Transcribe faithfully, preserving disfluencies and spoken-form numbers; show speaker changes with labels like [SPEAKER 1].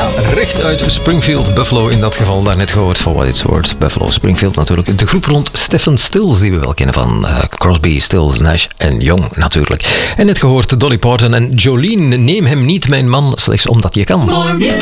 [SPEAKER 1] Recht uit Springfield, Buffalo in dat geval. Daarnet gehoord van What It's Worth. Buffalo, Springfield natuurlijk. De groep rond Stephen Stills, die we wel kennen van uh, Crosby, Stills, Nash en Young natuurlijk. En net gehoord Dolly Parton en Jolene. Neem hem niet, mijn man, slechts omdat je kan.